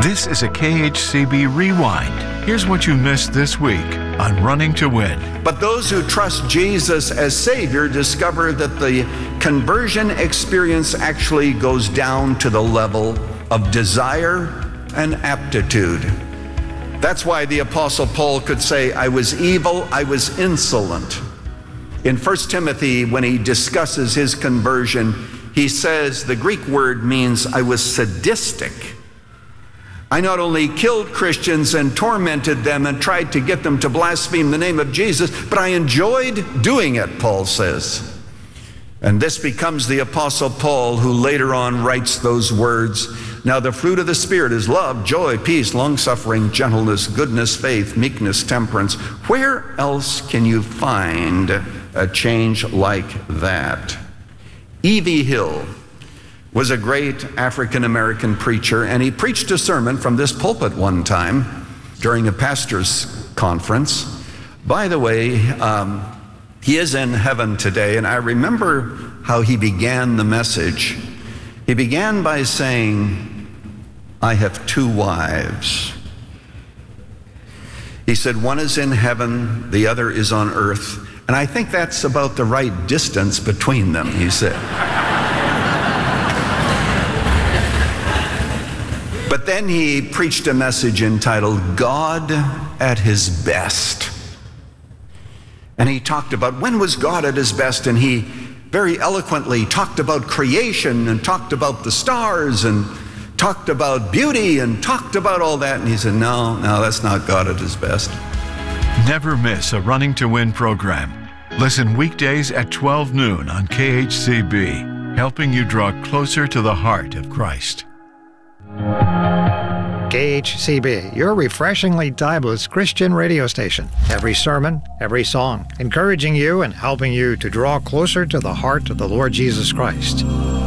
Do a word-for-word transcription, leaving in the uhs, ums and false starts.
This is a K H C B Rewind. Here's what you missed this week on Running to Win. But those who trust Jesus as Savior discover that the conversion experience actually goes down to the level of desire and aptitude. That's why the Apostle Paul could say, I was evil, I was insolent. In First Timothy, when he discusses his conversion, he says the Greek word means I was sadistic. I not only killed Christians and tormented them and tried to get them to blaspheme the name of Jesus, but I enjoyed doing it, Paul says. And this becomes the Apostle Paul who later on writes those words. Now the fruit of the Spirit is love, joy, peace, long-suffering, gentleness, goodness, faith, meekness, temperance. Where else can you find a change like that? E V Hill was a great African-American preacher, and he preached a sermon from this pulpit one time during a pastor's conference. By the way, um, he is in heaven today, and I remember how he began the message. He began by saying, I have two wives. He said, one is in heaven, the other is on earth, and I think that's about the right distance between them, he said. But then he preached a message entitled, God at His Best. And he talked about when was God at His best, and he very eloquently talked about creation and talked about the stars and talked about beauty and talked about all that. And he said, no, no, that's not God at His best. Never miss a Running to Win program. Listen weekdays at twelve noon on K H C B, helping you draw closer to the heart of Christ. K H C B, your refreshingly timeless Christian radio station. Every sermon, every song, encouraging you and helping you to draw closer to the heart of the Lord Jesus Christ.